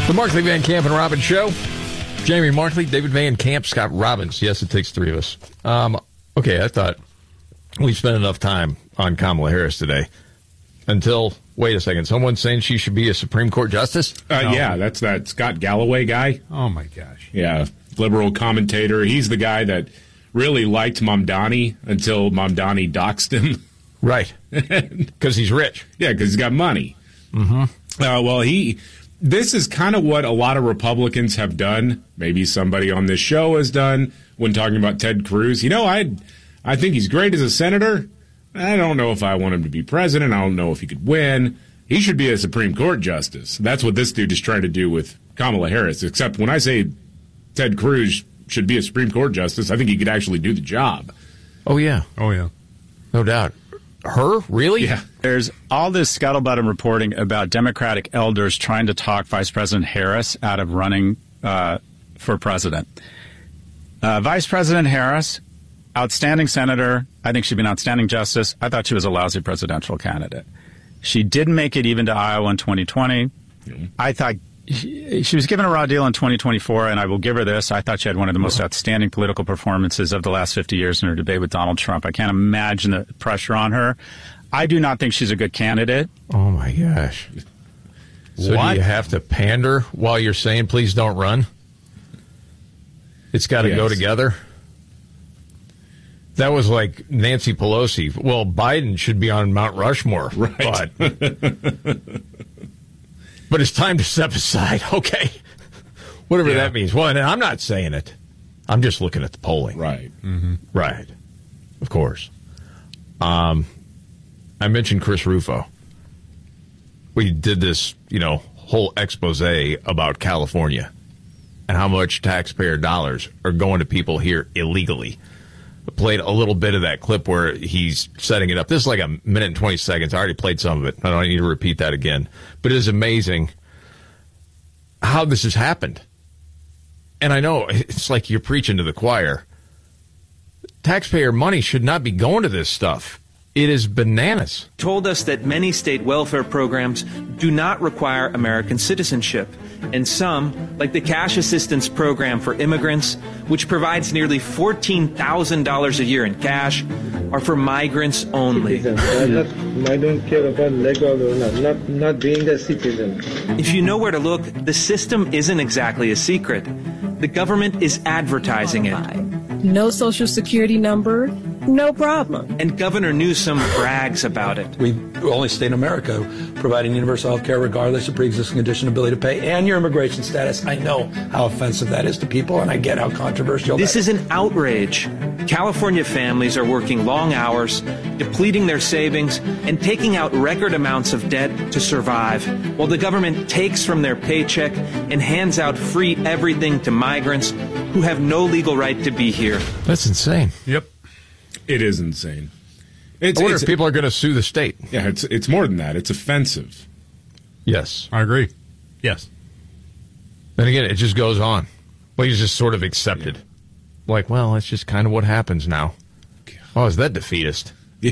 The Markley, Van Camp, and Robbins Show. Jamie Markley, David Van Camp, Scott Robbins. Yes, it takes three of us. Okay, I thought we spent enough time on Kamala Harris today until, wait a second, someone's saying she should be a Supreme Court justice? Yeah, that's that Scott Galloway guy. Oh, my gosh. Yeah, liberal commentator. He's the guy that really liked Mamdani until Mamdani doxed him. Right, because he's rich. Yeah, because he's got money. Mm-hmm. This is kind of what a lot of Republicans have done. Maybe somebody on this show has done when talking about Ted Cruz. You know, I think he's great as a senator. I don't know if I want him to be president. I don't know if he could win. He should be a Supreme Court justice. That's what this dude is trying to do with Kamala Harris. Except when I say Ted Cruz should be a Supreme Court justice, I think he could actually do the job. Oh, yeah. Oh, yeah. No doubt. Her? Really? Yeah. There's all this scuttlebutt and reporting about Democratic elders trying to talk Vice President Harris out of running for president. Vice President Harris, outstanding senator. I think she'd be an outstanding justice. I thought she was a lousy presidential candidate. She didn't make it even to Iowa in 2020. I thought she was given a raw deal in 2024, and I will give her this. I thought she had one of the most outstanding political performances of the last 50 years in her debate with Donald Trump. I can't imagine the pressure on her. I do not think she's a good candidate. Oh, my gosh. So do you have to pander while you're saying, please don't run? It's got to go together? That was like Nancy Pelosi. Well, Biden should be on Mount Rushmore. Right. But it's time to step aside. Okay. Whatever that means. Well, and I'm not saying it. I'm just looking at the polling. Right. Mm-hmm. Right. Of course. I mentioned Chris Rufo. We did this, whole expose about California and how much taxpayer dollars are going to people here illegally. I played a little bit of that clip where he's setting it up. This is like a minute and 20 seconds. I already played some of it. I don't need to repeat that again. But it is amazing how this has happened. And I know it's like you're preaching to the choir. Taxpayer money should not be going to this stuff. It is bananas. Told us that many state welfare programs do not require American citizenship. And some, like the Cash Assistance Program for Immigrants, which provides nearly $14,000 a year in cash, are for migrants only. I don't care about legal or not being a citizen. If you know where to look, the system isn't exactly a secret. The government is advertising it. No social security number, no problem. And Governor Newsom brags about it. We're the only state in America providing universal health care regardless of pre-existing condition, ability to pay, and your immigration status. I know how offensive that is to people, and I get how controversial this is. An outrage. California families are working long hours, depleting their savings, and taking out record amounts of debt to survive, while the government takes from their paycheck and hands out free everything to migrants who have no legal right to be here. That's insane. Yep. It is insane. I wonder if people are going to sue the state. Yeah, it's more than that. It's offensive. Yes. I agree. Yes. Then again, it just goes on. Well, he's just sort of accepted. Like, well, that's just kind of what happens now. Oh, is that defeatist? Yeah.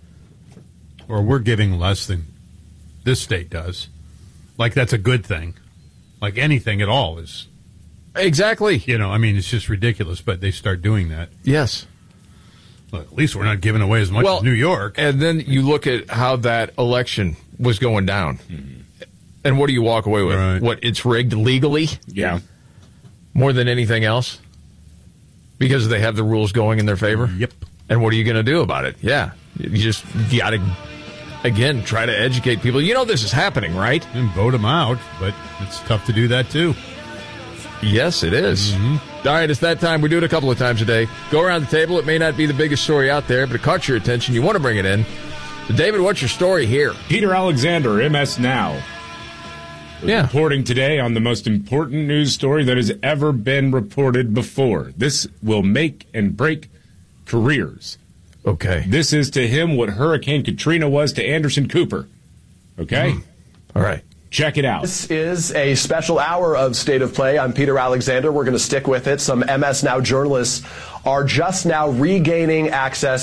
Or we're giving less than this state does. Like, that's a good thing. Like, anything at all is. Exactly. It's just ridiculous, but they start doing that. Yes. Well, at least we're not giving away as much as New York. And then you look at how that election was going down. Mm-hmm. And what do you walk away with? Right. What, it's rigged legally? Yeah. More than anything else? Because they have the rules going in their favor? Yep. And what are you going to do about it? Yeah. You got to, again, try to educate people. This is happening, right? And vote them out, but it's tough to do that, too. Yes, it is. Mm-hmm. All right, it's that time. We do it a couple of times a day. Go around the table. It may not be the biggest story out there, but it caught your attention. You want to bring it in. So, David, what's your story here? Peter Alexander, MS Now, reporting today on the most important news story that has ever been reported before. This will make and break careers. Okay. This is to him what Hurricane Katrina was to Anderson Cooper. Okay? All right. Check it out. This is a special hour of State of Play. I'm Peter Alexander. We're going to stick with it. Some MS Now journalists are just now regaining access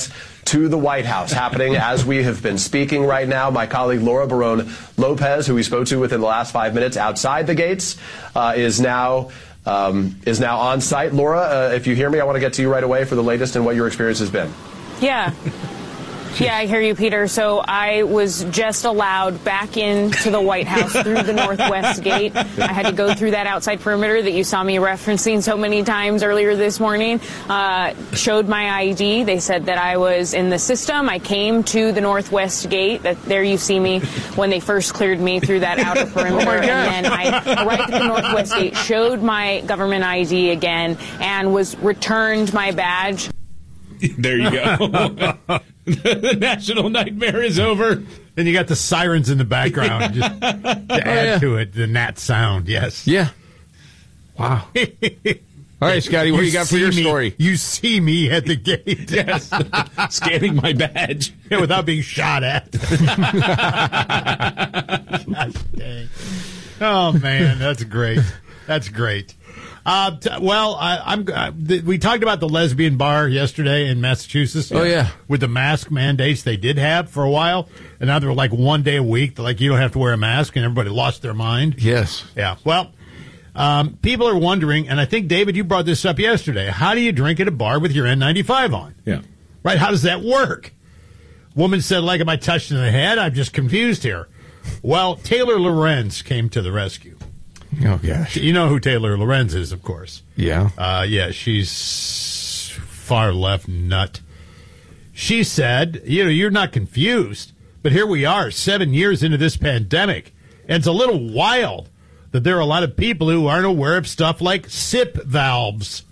to the White House happening as we have been speaking right now. My colleague Laura Barone Lopez, who we spoke to within the last 5 minutes outside the gates, is now on site. Laura, if you hear me, I want to get to you right away for the latest and what your experience has been. Yeah. Yeah, I hear you, Peter. So I was just allowed back into the White House through the Northwest Gate. I had to go through that outside perimeter that you saw me referencing so many times earlier this morning. Showed my ID. They said that I was in the system. I came to the Northwest Gate. There you see me when they first cleared me through that outer perimeter. And then I arrived at the Northwest Gate, showed my government ID again, and was returned my badge. There you go. The national nightmare is over. Then you got the sirens in the background just to add to it, the gnat sound. Yes. Yeah. Wow. All right, Scotty, what do you got for your story? You see me at the gate. Yes. Scanning my badge. Yeah, without being shot at. Oh, man, that's great. That's great. We talked about the lesbian bar yesterday in Massachusetts. Oh, yeah. With the mask mandates they did have for a while. And now they're like 1 day a week. They're like, you don't have to wear a mask. And everybody lost their mind. Yes. Yeah. Well, people are wondering, and I think, David, you brought this up yesterday. How do you drink at a bar with your N95 on? Yeah. Right? How does that work? Woman said, like, am I touched in the head? I'm just confused here. Well, Taylor Lorenz came to the rescue. Oh, gosh. You know who Taylor Lorenz is, of course. Yeah. Yeah, she's far left nut. She said, you're not confused, but here we are 7 years into this pandemic, and it's a little wild that there are a lot of people who aren't aware of stuff like SIP valves.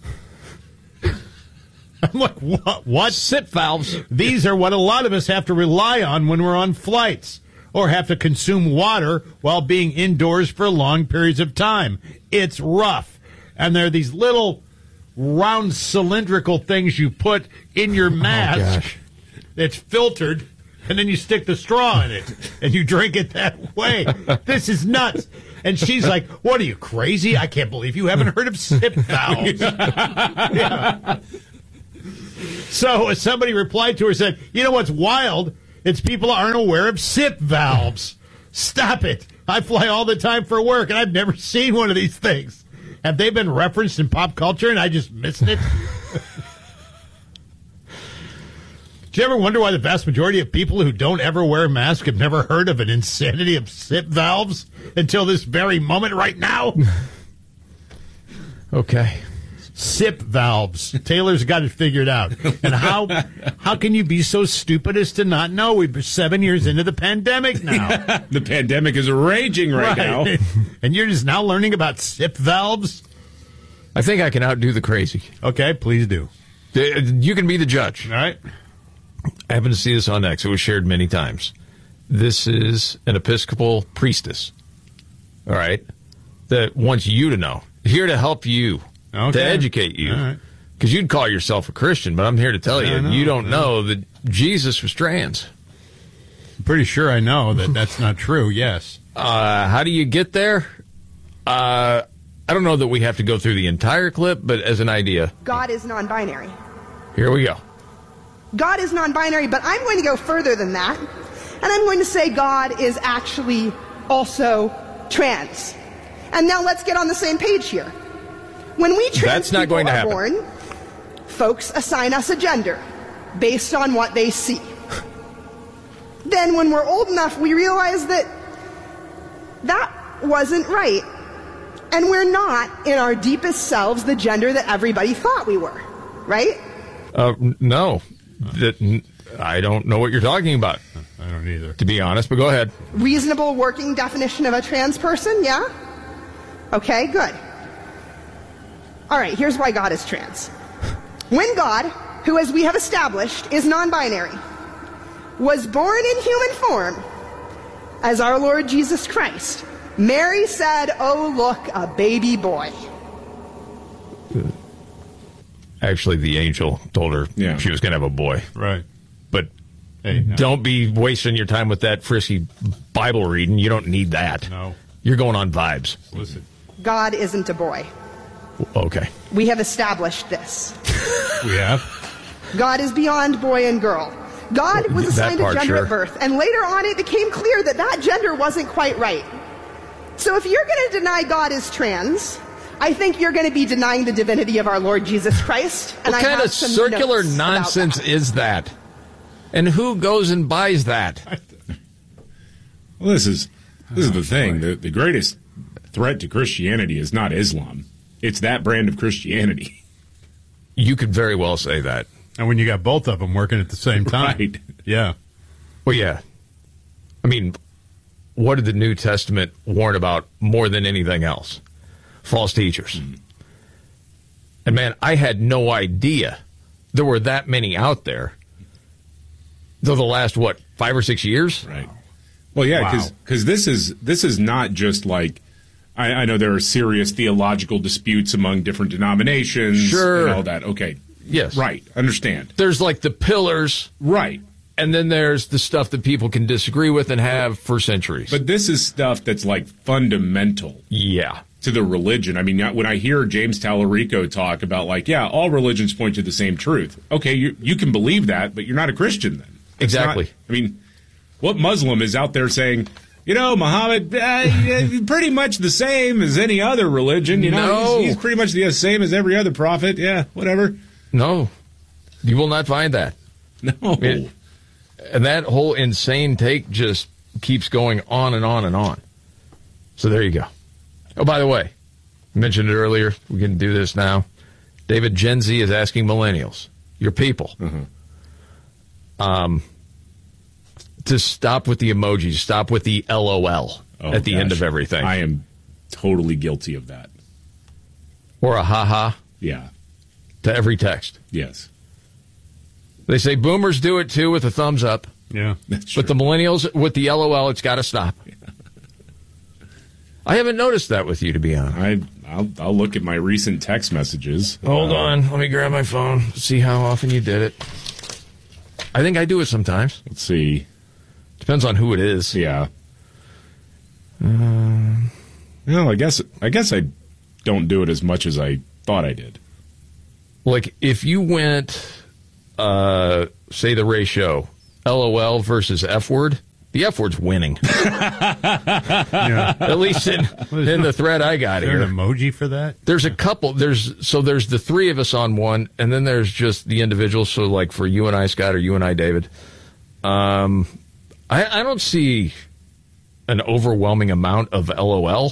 I'm like, what? SIP valves? These are what a lot of us have to rely on when we're on flights, or have to consume water while being indoors for long periods of time. It's rough. And there are these little round cylindrical things you put in your mask. Oh, gosh. It's filtered, and then you stick the straw in it, and you drink it that way. This is nuts. And she's like, what are you, crazy? I can't believe you haven't heard of SIP valves. Yeah. So somebody replied to her and said, you know what's wild? It's people aren't aware of SIP valves. Stop it. I fly all the time for work, and I've never seen one of these things. Have they been referenced in pop culture, and I just missed it? Do you ever wonder why the vast majority of people who don't ever wear a mask have never heard of an insanity of SIP valves until this very moment right now? Okay. SIP valves. Taylor's got it figured out. And how can you be so stupid as to not know? We're 7 years into the pandemic now. The pandemic is raging right now. And you're just now learning about SIP valves? I think I can outdo the crazy. Okay, please do. You can be the judge. All right. I happen to see this on X. It was shared many times. This is an Episcopal priestess, all right, that wants you to know. Here to help you, to educate you, because you'd call yourself a Christian, but I'm here to tell you, you don't know that Jesus was trans. I'm pretty sure I know that that's not true, yes. How do you get there? I don't know that we have to go through the entire clip, but as an idea. God is non-binary. Here we go. God is non-binary, but I'm going to go further than that, and I'm going to say God is actually also trans. And now let's get on the same page here. When we trans people are born, folks assign us a gender based on what they see. Then when we're old enough, we realize that that wasn't right. And we're not, in our deepest selves, the gender that everybody thought we were. Right? No. I don't know what you're talking about. I don't either. To be honest, but go ahead. Reasonable working definition of a trans person, yeah? Okay, good. All right, here's why God is trans. When God, who as we have established is non-binary, was born in human form as our Lord Jesus Christ, Mary said, oh, look, a baby boy. Actually, the angel told her she was going to have a boy. Right. But don't be wasting your time with that frisky Bible reading. You don't need that. No. You're going on vibes. Listen. God isn't a boy. Okay. We have established this. We have? God is beyond boy and girl. God was assigned part, a gender sure. at birth, and later on it became clear that that gender wasn't quite right. So if you're going to deny God is trans, I think you're going to be denying the divinity of our Lord Jesus Christ. And What kind of circular nonsense is that? And who goes and buys that? Well, this is the thing. The greatest threat to Christianity is not Islam. It's that brand of Christianity. You could very well say that. And when you got both of them working at the same time. Right. Yeah. Well, yeah. I mean, what did the New Testament warn about more than anything else? False teachers. Mm-hmm. And man, I had no idea there were that many out there. Though the last, 5 or 6 years? Right. Well, yeah, because this is not just like, I know there are serious theological disputes among different denominations sure. and all that. Okay. Yes. Right. Understand. There's like the pillars. Right. And then there's the stuff that people can disagree with and have for centuries. But this is stuff that's like fundamental. Yeah. To the religion. I mean, when I hear James Tallarico talk about all religions point to the same truth. Okay, you can believe that, but you're not a Christian then. It's exactly. Not, I mean, what Muslim is out there saying, Muhammad, pretty much the same as any other religion. He's pretty much the same as every other prophet. Yeah, whatever. No, you will not find that. No. And that whole insane take just keeps going on and on and on. So there you go. Oh, by the way, I mentioned it earlier. We can do this now. David, Gen Z is asking millennials, your people, to stop with the emojis, stop with the LOL at the end of everything. I am totally guilty of that. Or a haha. Yeah. To every text. Yes. They say boomers do it too with a thumbs up. Yeah. But the millennials with the LOL, it's got to stop. Yeah. I haven't noticed that with you, to be honest. I'll look at my recent text messages. Hold on. Let me grab my phone, see how often you did it. I think I do it sometimes. Let's see. Depends on who it is. Yeah. I guess I don't do it as much as I thought I did. Like, if you went, say the ratio, LOL versus F word, the F word's winning. Yeah. At least in the thread I got here. Is there an emoji for that? There's a couple. There's the three of us on one, and then there's just the individuals. So, like, for you and I, Scott, or you and I, David, I don't see an overwhelming amount of LOL.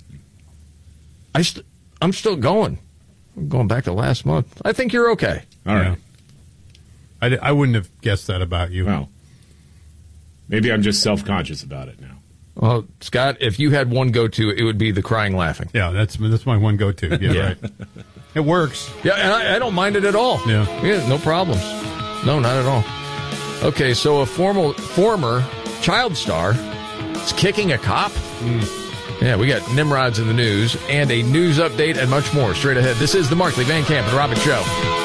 I'm still going. I'm going back to last month. I think you're okay. All right. I wouldn't have guessed that about you. Well, maybe I'm just self-conscious about it now. Well, Scott, if you had one go-to, it would be the crying laughing. Yeah, that's my one go-to. Yeah, right. It works. Yeah, and I don't mind it at all. Yeah, no problems. No, not at all. Okay, so a former child star is kicking a cop. Yeah, we got Nimrods in the news and a news update and much more straight ahead. This is the Markley, Van Camp, and Robbins Show.